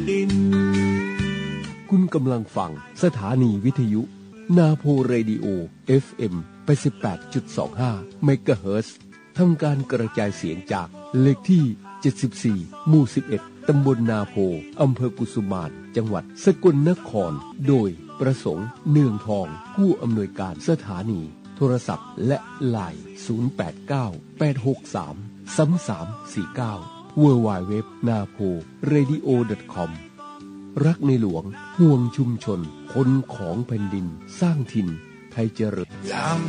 คุณกำลังฟังสถานีวิทยุนาโพเรดิโอ FM 88.25 เมกะเฮิรตซ์ทำการกระจายเสียงจากเลขที่74หมู่11ตำบลนาโพอำเภอกุสุมานจังหวัดสกลนครโดยประสงค์เนืองทองผู้อำนวยการสถานีโทรศัพท์และไลน์ 089-863-3349 www.naporadio.com รักในหลวงห่วงชุมชนคนของแผ่นดินสร้างถิ่นไทยเจริญยาม